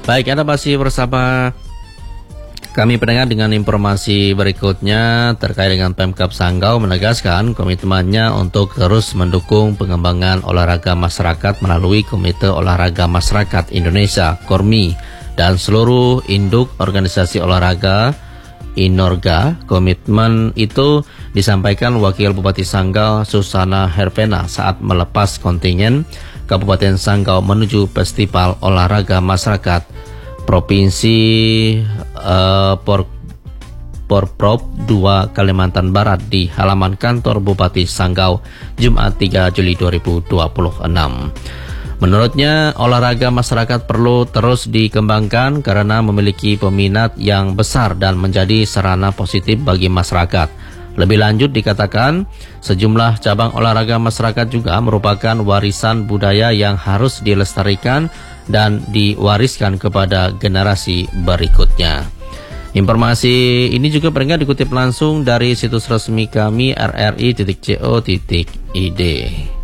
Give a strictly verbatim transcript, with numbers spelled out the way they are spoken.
Baik, Anda masih bersama kami pendengar dengan informasi berikutnya terkait dengan Pemkab Sanggau menegaskan komitmennya untuk terus mendukung pengembangan olahraga masyarakat melalui Komite Olahraga Masyarakat Indonesia (KORMI) dan seluruh induk organisasi olahraga Inorga. Komitmen itu disampaikan Wakil Bupati Sanggau Susana Hervena saat melepas kontingen Kabupaten Sanggau menuju Festival Olahraga Masyarakat Provinsi uh, Por Porprov dua Kalimantan Barat di halaman kantor Bupati Sanggau Jumat tiga Juli dua ribu dua puluh enam. Menurutnya, olahraga masyarakat perlu terus dikembangkan karena memiliki peminat yang besar dan menjadi sarana positif bagi masyarakat. Lebih lanjut dikatakan, sejumlah cabang olahraga masyarakat juga merupakan warisan budaya yang harus dilestarikan dan diwariskan kepada generasi berikutnya. Informasi ini juga pernah dikutip langsung dari situs resmi kami r r i titik co titik i d.